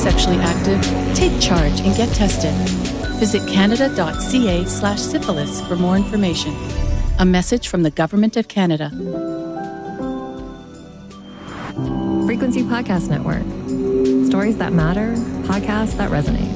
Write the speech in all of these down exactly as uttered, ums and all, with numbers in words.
sexually active, take charge and get tested. Visit canada.ca slash syphilis for more information. A message from the Government of Canada. Frequency Podcast Network. Stories that matter, podcasts that resonate.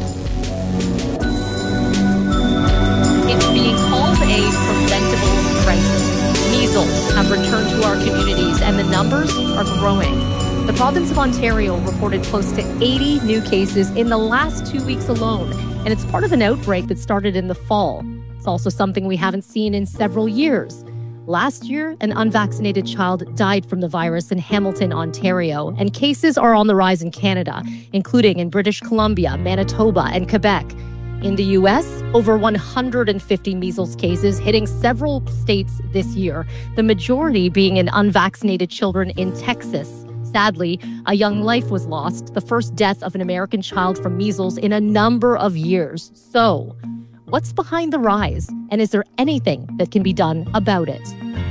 It's being called a preventable crisis. Measles have returned to our communities and the numbers are growing. The province of Ontario reported close to eighty new cases in the last two weeks alone, and it's part of an outbreak that started in the fall. It's also something we haven't seen in several years. Last year, an unvaccinated child died from the virus in Hamilton, Ontario, and cases are on the rise in Canada, including in British Columbia, Manitoba, and Quebec. In the U S, over one hundred fifty measles cases hitting several states this year, the majority being in unvaccinated children in Texas. Sadly, a young life was lost, the first death of an American child from measles in a number of years. So, what's behind the rise? And is there anything that can be done about it?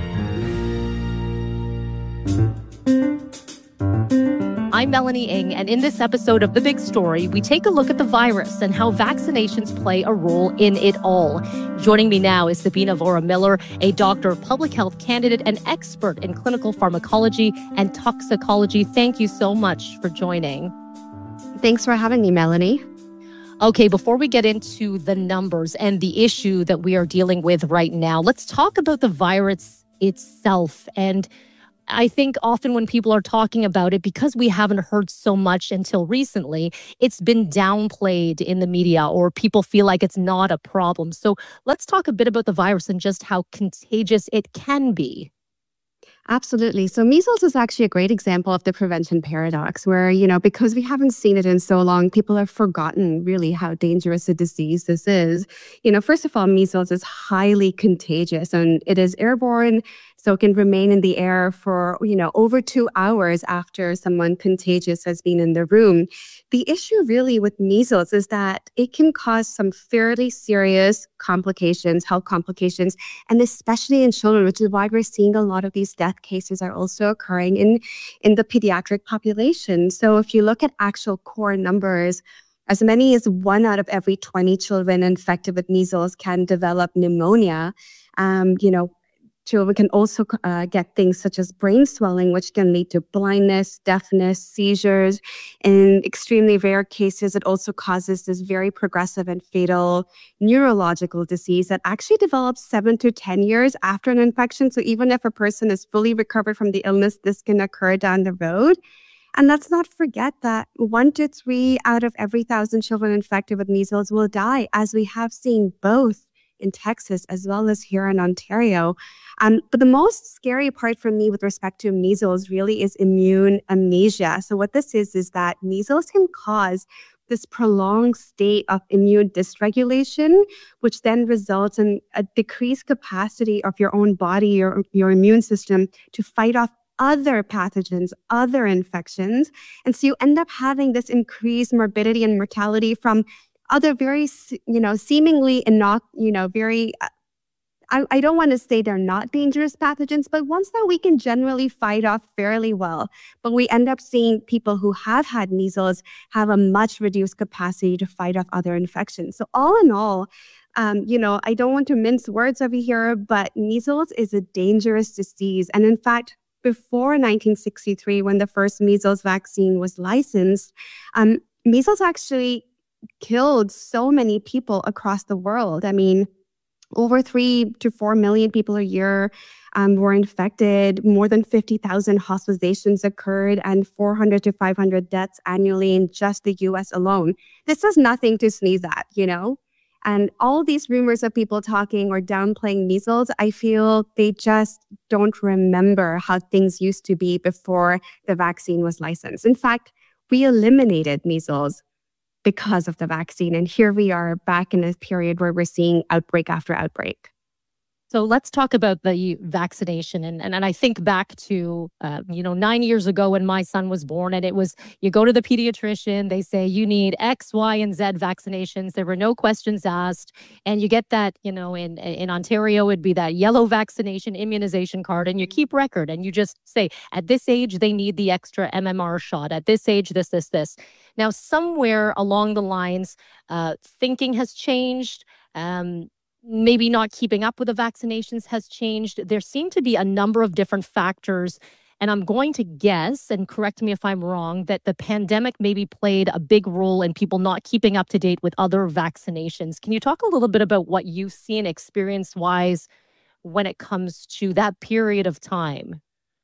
I'm Melanie Ng, and in this episode of The Big Story, we take a look at the virus and how vaccinations play a role in it all. Joining me now is Sabina Vora-Miller, a doctor of public health candidate and expert in clinical pharmacology and toxicology. Thank you so much for joining. Thanks for having me, Melanie. Okay, before we get into the numbers and the issue that we are dealing with right now, let's talk about the virus itself. And I think often when people are talking about it, because we haven't heard so much until recently, it's been downplayed in the media or people feel like it's not a problem. So let's talk a bit about the virus and just how contagious it can be. Absolutely. So measles is actually a great example of the prevention paradox where, you know, because we haven't seen it in so long, people have forgotten really how dangerous a disease this is. You know, first of all, measles is highly contagious and it is airborne, so it can remain in the air for, you know, over two hours after someone contagious has been in the room. The issue really with measles is that it can cause some fairly serious complications, health complications, and especially in children, which is why we're seeing a lot of these death cases are also occurring in, in the pediatric population. So if you look at actual core numbers, as many as one out of every twenty children infected with measles can develop pneumonia. Um, you know, Children can also uh, get things such as brain swelling, which can lead to blindness, deafness, seizures. In extremely rare cases, it also causes this very progressive and fatal neurological disease that actually develops seven to ten years after an infection. So even if a person is fully recovered from the illness, this can occur down the road. And let's not forget that one to three out of every thousand children infected with measles will die, as we have seen both in Texas as well as here in Ontario. Um, but the most scary part for me with respect to measles really is immune amnesia. So what this is, is that measles can cause this prolonged state of immune dysregulation, which then results in a decreased capacity of your own body, your, your immune system to fight off other pathogens, other infections. And so you end up having this increased morbidity and mortality from other very, you know, seemingly innoc, you know, very, I, I don't want to say they're not dangerous pathogens, but ones that we can generally fight off fairly well. But we end up seeing people who have had measles have a much reduced capacity to fight off other infections. So all in all, um, you know, I don't want to mince words over here, but measles is a dangerous disease. And in fact, before nineteen sixty-three, when the first measles vaccine was licensed, um, measles actually killed so many people across the world. I mean, over three to four million people a year um, were infected. More than fifty thousand hospitalizations occurred and four hundred to five hundred deaths annually in just the U S alone. This is nothing to sneeze at, you know? And all these rumors of people talking or downplaying measles, I feel they just don't remember how things used to be before the vaccine was licensed. In fact, we eliminated measles because of the vaccine. And here we are back in a period where we're seeing outbreak after outbreak. So let's talk about the vaccination. And, and, and I think back to, uh, you know, nine years ago when my son was born, and it was, you go to the pediatrician, they say you need X, Y, and Z vaccinations. There were no questions asked. And you get that, you know, in, in Ontario, it'd be that yellow vaccination immunization card, and you keep record and you just say, at this age, they need the extra M M R shot. At this age, this, this, this. Now, somewhere along the lines, uh, thinking has changed. Um, Maybe not keeping up with the vaccinations has changed. There seem to be a number of different factors. And I'm going to guess, and correct me if I'm wrong, that the pandemic maybe played a big role in people not keeping up to date with other vaccinations. Can you talk a little bit about what you've seen experience-wise when it comes to that period of time?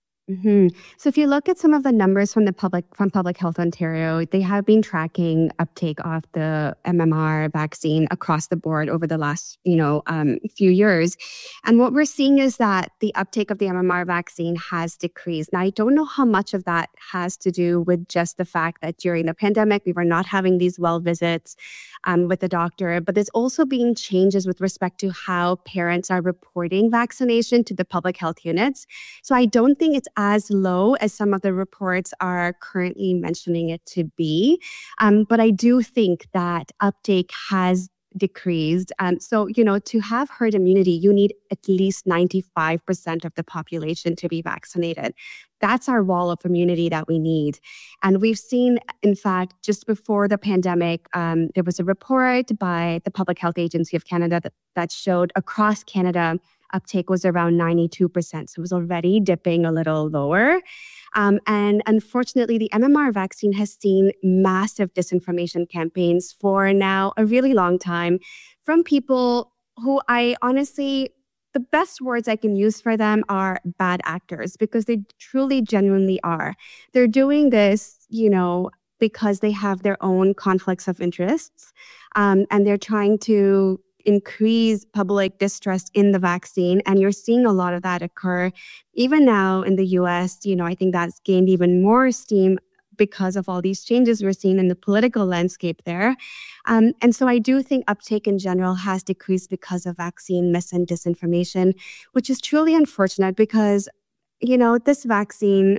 hmm So if you look at some of the numbers from the public from Public Health Ontario, they have been tracking uptake of the M M R vaccine across the board over the last, you know, um, few years. And what we're seeing is that the uptake of the M M R vaccine has decreased. Now, I don't know how much of that has to do with just the fact that during the pandemic, we were not having these well visits um, with the doctor, but there's also been changes with respect to how parents are reporting vaccination to the public health units. So I don't think it's as low as some of the reports are currently mentioning it to be. Um, but I do think that uptake has decreased. Um, so, you know, to have herd immunity, you need at least ninety-five percent of the population to be vaccinated. That's our wall of immunity that we need. And we've seen, in fact, just before the pandemic, um, there was a report by the Public Health Agency of Canada that, that showed across Canada, uptake was around ninety-two percent. So it was already dipping a little lower. Um, and unfortunately, the M M R vaccine has seen massive disinformation campaigns for now a really long time from people who I honestly, the best words I can use for them are bad actors, because they truly, genuinely are. They're doing this, you know, because they have their own conflicts of interests. Um, and they're trying to increase public distrust in the vaccine. And you're seeing a lot of that occur even now in the U S. You know, I think that's gained even more steam because of all these changes we're seeing in the political landscape there. Um, and so I do think uptake in general has decreased because of vaccine mis and disinformation, which is truly unfortunate because, you know, this vaccine,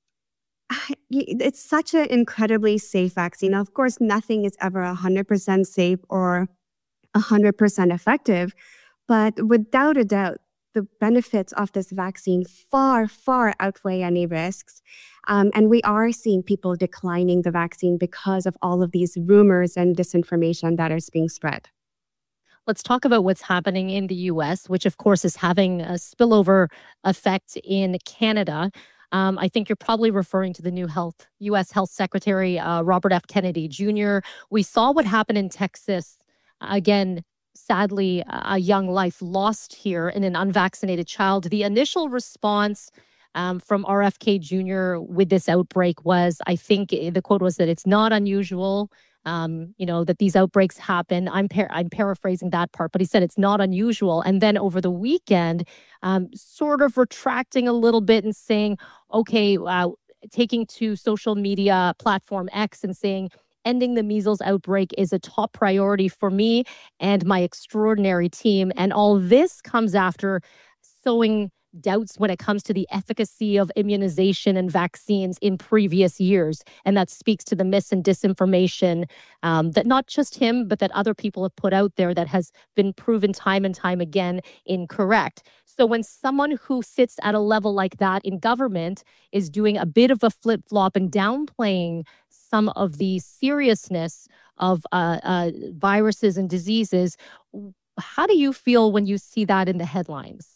it's such an incredibly safe vaccine. Now, of course, nothing is ever one hundred percent safe or one hundred percent effective. But without a doubt, the benefits of this vaccine far, far outweigh any risks. Um, and we are seeing people declining the vaccine because of all of these rumors and disinformation that is being spread. Let's talk about what's happening in the U S, which of course is having a spillover effect in Canada. Um, I think you're probably referring to the new health U S Health Secretary, uh, Robert F. Kennedy Junior We saw what happened in Texas. Again, sadly, a young life lost here in an unvaccinated child. The initial response um, from R F K Junior with this outbreak was, I think the quote was that it's not unusual, um, you know, that these outbreaks happen. I'm par- I'm paraphrasing that part, but he said it's not unusual. And then over the weekend, um, sort of retracting a little bit and saying, okay, uh, taking to social media platform X and saying, ending the measles outbreak is a top priority for me and my extraordinary team. And all this comes after sowing doubts when it comes to the efficacy of immunization and vaccines in previous years. And that speaks to the mis and disinformation um, that not just him, but that other people have put out there that has been proven time and time again incorrect. So when someone who sits at a level like that in government is doing a bit of a flip-flop and downplaying some of the seriousness of uh, uh, viruses and diseases, how do you feel when you see that in the headlines?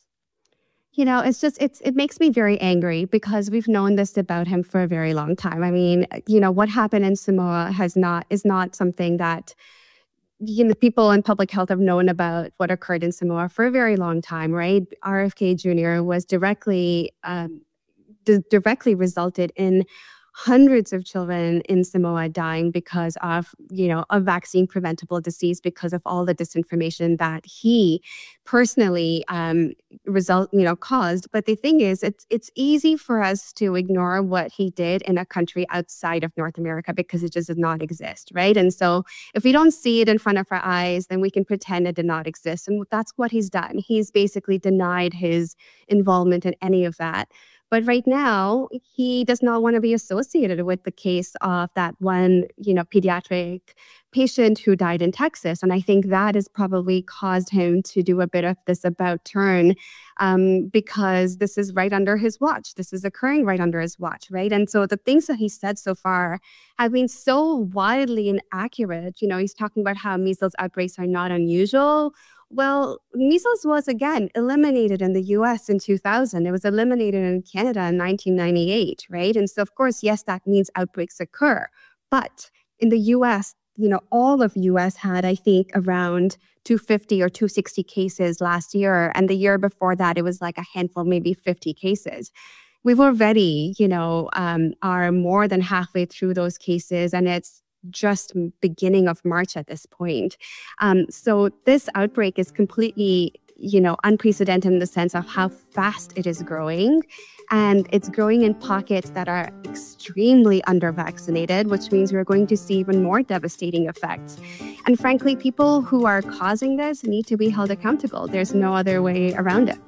You know, it's just, it's, it makes me very angry because we've known this about him for a very long time. I mean, you know, what happened in Samoa has not, is not something that, you know, people in public health have known about what occurred in Samoa for a very long time, right? R F K Junior was directly, um, d- directly resulted in hundreds of children in Samoa dying because of, you know, a vaccine preventable disease because of all the disinformation that he personally um, result, you know, caused. But the thing is, it's it's easy for us to ignore what he did in a country outside of North America because it just does not exist, right? And so if we don't see it in front of our eyes, then we can pretend it did not exist. And that's what he's done. He's basically denied his involvement in any of that. But right now, he does not want to be associated with the case of that one, you know, pediatric patient who died in Texas. And I think that has probably caused him to do a bit of this about turn um, because this is right under his watch. This is occurring right under his watch, right? And so the things that he said so far have been so wildly inaccurate. You know, he's talking about how measles outbreaks are not unusual. Well, measles was, again, eliminated in the U S in two thousand. It was eliminated in Canada in nineteen ninety-eight, right? And so, of course, yes, that means outbreaks occur. But in the U S, you know, all of U S had, I think, around two hundred fifty or two hundred sixty cases last year. And the year before that, it was like a handful, maybe fifty cases. We've already, you know, um, are more than halfway through those cases, and it's just beginning of March at this point. Um, so this outbreak is completely, you know, unprecedented in the sense of how fast it is growing. And it's growing in pockets that are extremely under-vaccinated, which means we're going to see even more devastating effects. And frankly, people who are causing this need to be held accountable. There's no other way around it.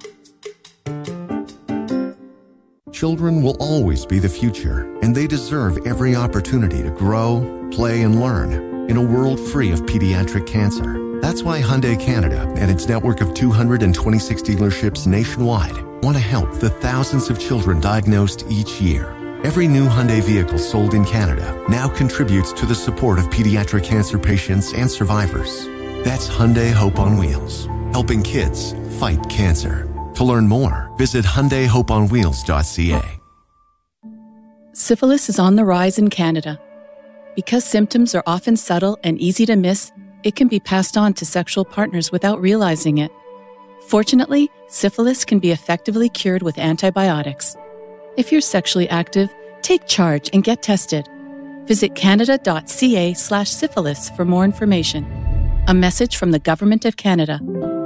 Children will always be the future, and they deserve every opportunity to grow, play, and learn in a world free of pediatric cancer. That's why Hyundai Canada and its network of two hundred twenty-six dealerships nationwide want to help the thousands of children diagnosed each year. Every new Hyundai vehicle sold in Canada now contributes to the support of pediatric cancer patients and survivors. That's Hyundai Hope on Wheels, helping kids fight cancer. To learn more, visit Hyundai Hope On Wheels dot c a. Syphilis is on the rise in Canada. Because symptoms are often subtle and easy to miss, it can be passed on to sexual partners without realizing it. Fortunately, syphilis can be effectively cured with antibiotics. If you're sexually active, take charge and get tested. Visit canada dot c a slash syphilis for more information. A message from the Government of Canada.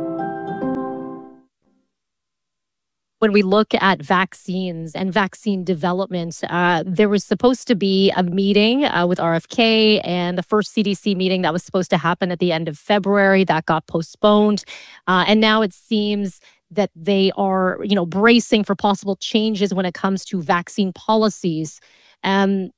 When we look at vaccines and vaccine development, uh, there was supposed to be a meeting uh, with R F K and the first C D C meeting that was supposed to happen at the end of February that got postponed. Uh, and now it seems that they are, you know, bracing for possible changes when it comes to vaccine policies. Um,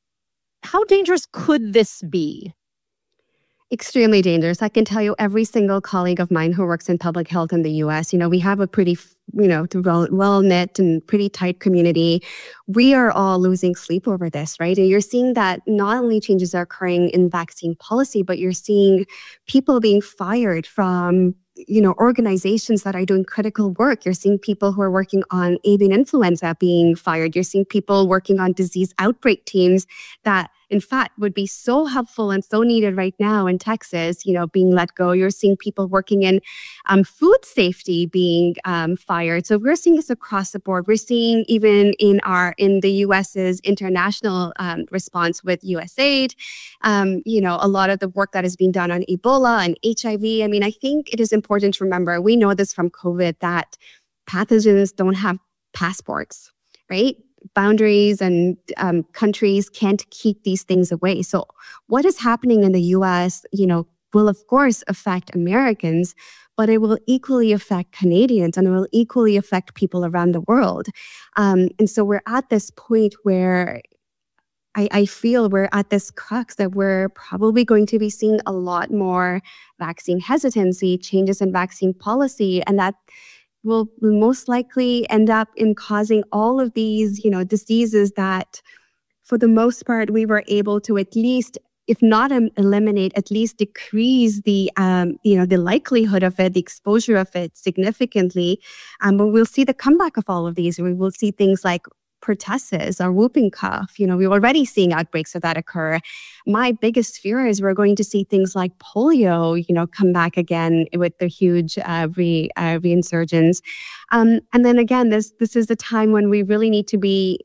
how dangerous could this be? Extremely dangerous. I can tell you every single colleague of mine who works in public health in the U S, you know, we have a pretty, you know, well, well-knit and pretty tight community. We are all losing sleep over this, right? And you're seeing that not only changes are occurring in vaccine policy, but you're seeing people being fired from, you know, organizations that are doing critical work. You're seeing people who are working on avian influenza being fired. You're seeing people working on disease outbreak teams that, in fact, would be so helpful and so needed right now in Texas, you know, being let go. You're seeing people working in um, food safety being um, fired. So we're seeing this across the board. We're seeing even in our in the U S's international um, response with U S A I D, um, you know, a lot of the work that is being done on Ebola and H I V. I mean, I think it is important to remember, we know this from COVID, that pathogens don't have passports, right? Boundaries and um, countries can't keep these things away. So what is happening in the U S, you know, will of course affect Americans, but it will equally affect Canadians and it will equally affect people around the world. Um, and so we're at this point where I, I feel we're at this crux that we're probably going to be seeing a lot more vaccine hesitancy, changes in vaccine policy, and that will most likely end up in causing all of these, you know, diseases that, for the most part, we were able to at least, if not um, eliminate, at least decrease the, um, you know, the likelihood of it, the exposure of it significantly. Um, but we'll see the comeback of all of these. We will see things like pertussis or whooping cough. You know, we're already seeing outbreaks of that occur. My biggest fear is we're going to see things like polio, you know, come back again with the huge uh, re uh, reinsurgence. Um, and then again, this this is the time when we really need to be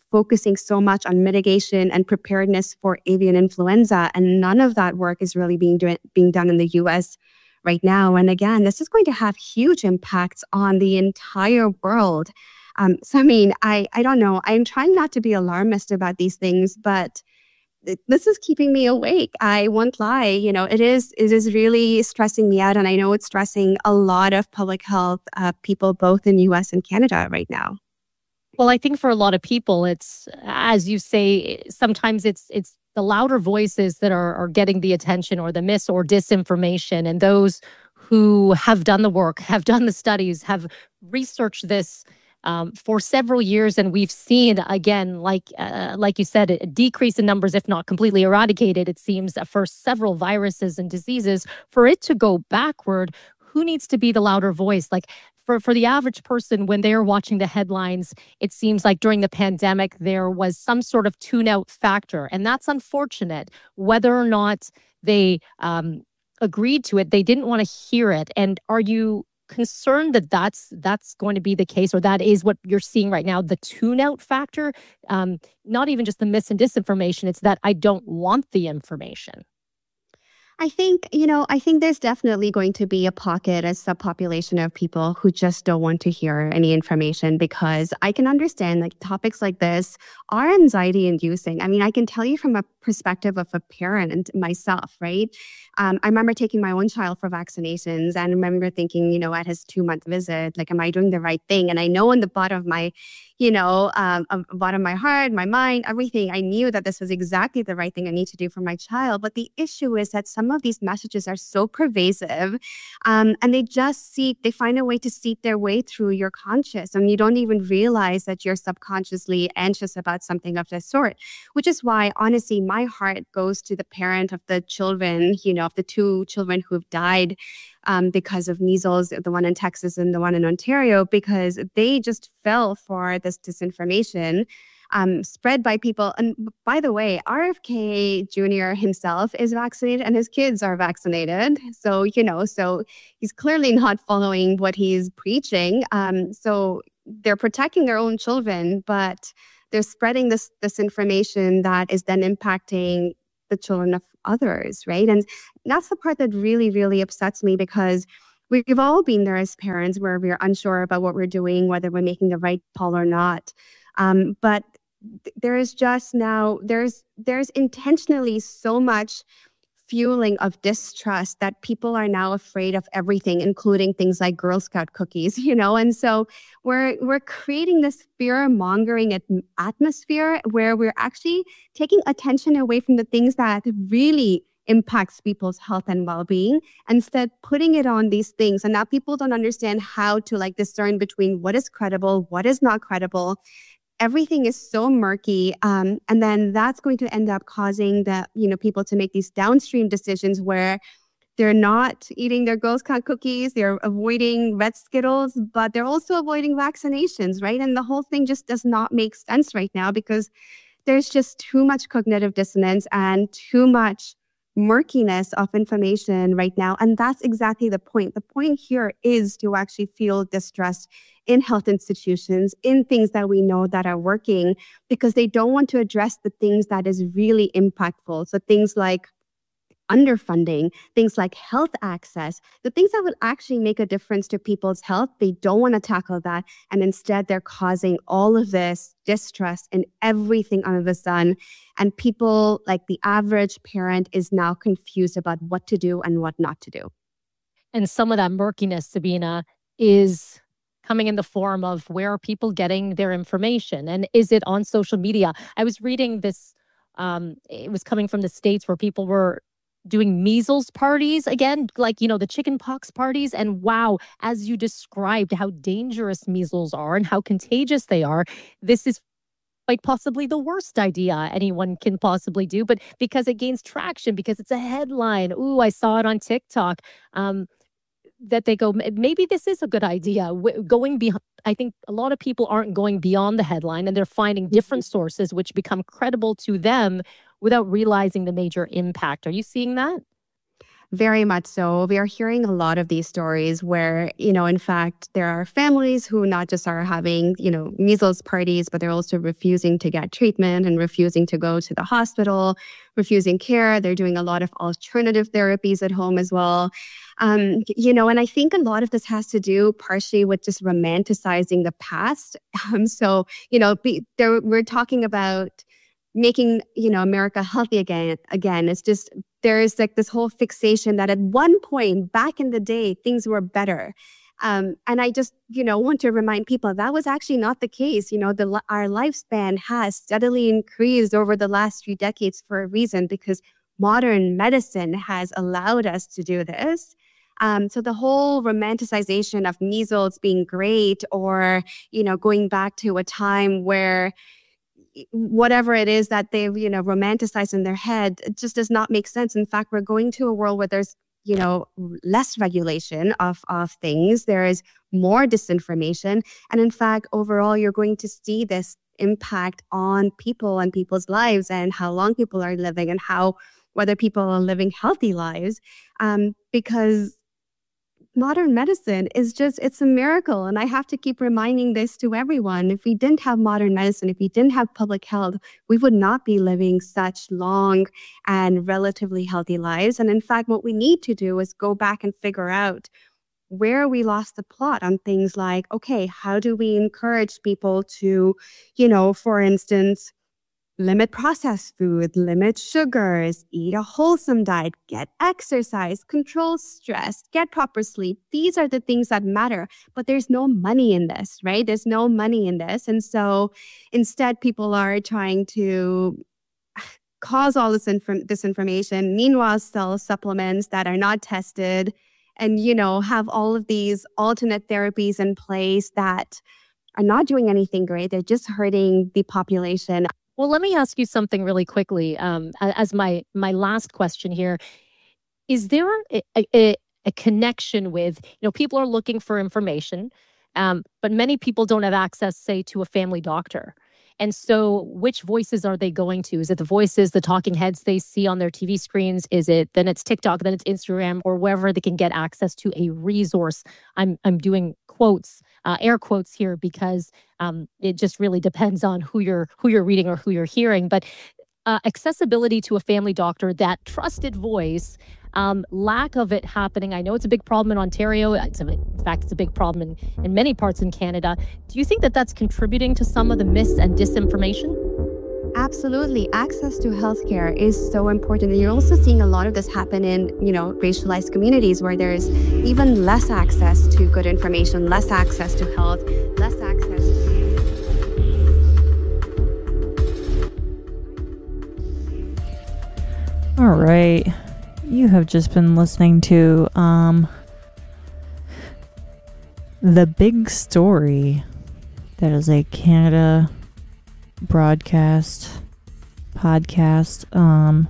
focusing so much on mitigation and preparedness for avian influenza, and none of that work is really being do- being done in the U S right now. And again, this is going to have huge impacts on the entire world. Um, so, I mean, I, I don't know. I'm trying not to be alarmist about these things, but this is keeping me awake. I won't lie. You know, it is it is really stressing me out. And I know it's stressing a lot of public health uh, people, both in U S and Canada right now. Well, I think for a lot of people, it's, as you say, sometimes it's it's the louder voices that are, are getting the attention, or the mis or disinformation. And those who have done the work, have done the studies, have researched this Um, for several years, and we've seen, again, like uh, like you said, a decrease in numbers, if not completely eradicated, it seems, for several viruses and diseases. For it to go backward, who needs to be the louder voice? Like, for, for the average person, when they're watching the headlines, it seems like during the pandemic, there was some sort of tune-out factor, and that's unfortunate. Whether or not they um, agreed to it, they didn't want to hear it. And are you concerned that that's that's going to be the case, or that is what you're seeing right now, the tune-out factor? Um, not even just the mis and disinformation, it's that I don't want the information. I think, you know, I think there's definitely going to be a pocket, a subpopulation of people who just don't want to hear any information, because I can understand, like, topics like this are anxiety inducing. I mean, I can tell you from a perspective of a parent myself, right? Um, I remember taking my own child for vaccinations, and I remember thinking, you know, at his two month visit, like, am I doing the right thing? And I know in the bottom of my, you know, um, of bottom of my heart, my mind, everything, I knew that this was exactly the right thing I need to do for my child. But the issue is that some of these messages are so pervasive, um, and they just seep, they find a way to seep their way through your conscious, and you don't even realize that you're subconsciously anxious about something of this sort, which is why, honestly, my heart goes to the parent of the children, you know, of the two children who've died um, because of measles, the one in Texas and the one in Ontario, because they just fell for this disinformation um, spread by people. And by the way, R F K Junior himself is vaccinated, and his kids are vaccinated. So, you know, so he's clearly not following what he's preaching. Um, so they're protecting their own children, but they're spreading this this information that is then impacting the children of others, right? And that's the part that really, really upsets me, because we've all been there as parents where we're unsure about what we're doing, whether we're making the right call or not. Um, but th- there is just now, there's there's intentionally so much fueling of distrust that people are now afraid of everything, including things like Girl Scout cookies, you know? And so we're we're creating this fear-mongering at- atmosphere where we're actually taking attention away from the things that really impacts people's health and well-being, instead putting it on these things. And now people don't understand how to, like, discern between what is credible, what is not credible. Everything is so murky, um, and then that's going to end up causing the you know people to make these downstream decisions where they're not eating their Girl Scout cookies, they're avoiding red Skittles, but they're also avoiding vaccinations, right? And the whole thing just does not make sense right now, because there's just too much cognitive dissonance and too much murkiness of information right now. And that's exactly the point. The point here is to actually feel distrust in health institutions, in things that we know that are working, because they don't want to address the things that is really impactful. So things like underfunding, things like health access, the things that would actually make a difference to people's health, they don't want to tackle that. And instead, they're causing all of this distrust in everything under the sun. And people, like the average parent, is now confused about what to do and what not to do. And some of that murkiness, Sabina, is coming in the form of, where are people getting their information? And is it on social media? I was reading this, um, it was coming from the States, where people were doing measles parties again, like, you know, the chicken pox parties. And wow, as you described how dangerous measles are and how contagious they are, this is like possibly the worst idea anyone can possibly do. But because it gains traction, because it's a headline, ooh, I saw it on TikTok, um, that they go, maybe this is a good idea. W- going beyond, I think a lot of people aren't going beyond the headline, and they're finding different sources which become credible to them without realizing the major impact. Are you seeing that? Very much so. We are hearing a lot of these stories where, you know, in fact, there are families who not just are having, you know, measles parties, but they're also refusing to get treatment and refusing to go to the hospital, refusing care. They're doing a lot of alternative therapies at home as well. Um, you know, and I think a lot of this has to do partially with just romanticizing the past. Um, so, you know, be, there, we're talking about making, you know, America healthy again. Again, it's just, there's like this whole fixation that at one point back in the day, things were better. Um, and I just, you know, want to remind people that was actually not the case. You know, the our lifespan has steadily increased over the last few decades for a reason, because modern medicine has allowed us to do this. Um, so the whole romanticization of measles being great, or, you know, going back to a time where whatever it is that they've, you know, romanticized in their head, it just does not make sense. In fact, we're going to a world where there's, you know, less regulation of, of things. There is more disinformation. And in fact, overall, you're going to see this impact on people and people's lives and how long people are living and how, whether people are living healthy lives, um, because modern medicine is just, it's a miracle. And I have to keep reminding this to everyone. If we didn't have modern medicine, if we didn't have public health, we would not be living such long and relatively healthy lives. And in fact, what we need to do is go back and figure out where we lost the plot on things like, okay, how do we encourage people to, you know, for instance, limit processed food, limit sugars, eat a wholesome diet, get exercise, control stress, get proper sleep. These are the things that matter. But there's no money in this, right? There's no money in this. And so instead, people are trying to cause all this inf- disinformation, meanwhile sell supplements that are not tested, and, you know, have all of these alternate therapies in place that are not doing anything great. They're just hurting the population. Well, let me ask you something really quickly um, as my my last question here. Is there a, a, a connection with, you know, people are looking for information, um, but many people don't have access, say, to a family doctor. And so which voices are they going to? Is it the voices, the talking heads they see on their T V screens? Is it, then it's TikTok, then it's Instagram, or wherever they can get access to a resource? I'm I'm doing quotes, uh, air quotes here, because um, it just really depends on who you're who you're reading or who you're hearing. But uh, accessibility to a family doctor, that trusted voice, um, lack of it happening. I know it's a big problem in Ontario. It's a, in fact, it's a big problem in, in many parts in Canada. Do you think that that's contributing to some of the mis and disinformation? Absolutely. Access to healthcare is so important. And you're also seeing a lot of this happen in, you know, racialized communities where there's even less access to good information, less access to health, less access to... All right. You have just been listening to um, The Big Story. That is a Canada broadcast podcast um,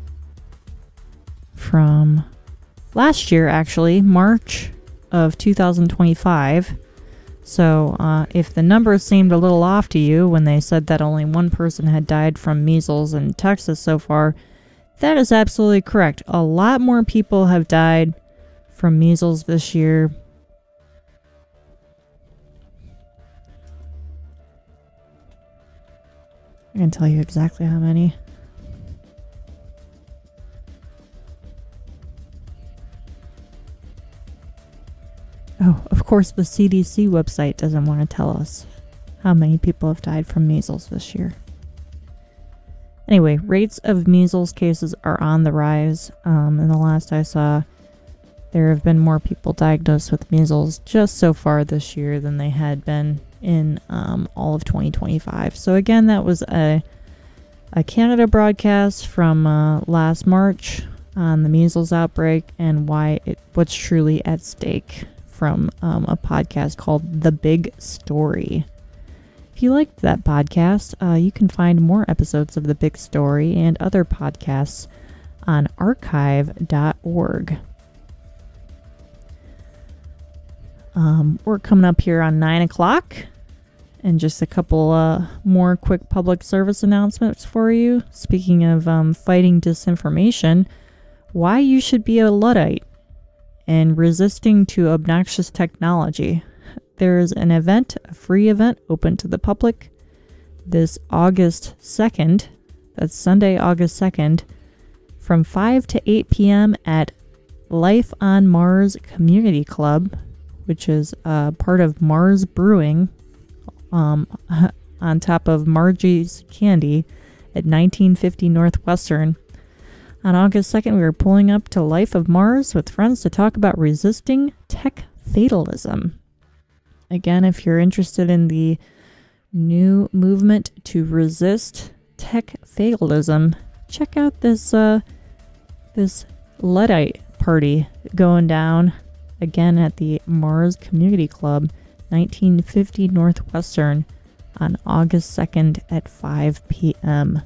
from last year, actually, March of two thousand twenty-five. So uh, if the numbers seemed a little off to you when they said that only one person had died from measles in Texas so far, that is absolutely correct. A lot more people have died from measles this year. I can tell you exactly how many. Oh, of course, the C D C website doesn't want to tell us how many people have died from measles this year. Anyway, rates of measles cases are on the rise. Um, in the last I saw, there have been more people diagnosed with measles just so far this year than they had been in um, all of twenty twenty-five. So again, that was a a Canada broadcast from uh, last March on the measles outbreak and why it what's truly at stake from um, a podcast called The Big Story. If you liked that podcast, uh, you can find more episodes of The Big Story and other podcasts on archive dot org. Um, we're coming up here on nine o'clock, and just a couple uh, more quick public service announcements for you. Speaking of um, fighting disinformation, why you should be a Luddite. and resisting to obnoxious technology. There is an event, a free event open to the public this August second. That's Sunday, August second, from five to eight p.m. at Life on Mars Community Club, which is uh, part of Mars Brewing, um, on top of Margie's Candy at nineteen fifty Northwestern. On August second, we are pulling up to Life of Mars with friends to talk about resisting tech fatalism. Again, if you're interested in the new movement to resist tech fatalism, check out this uh, this Luddite party going down again at the Mars Community Club, nineteen fifty Northwestern, on August second at five p.m.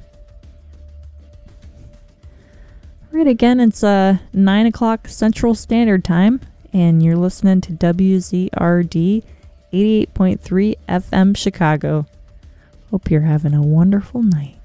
Right, again, it's uh, nine o'clock Central Standard Time, and you're listening to W Z R D eighty-eight point three F M Chicago. Hope you're having a wonderful night.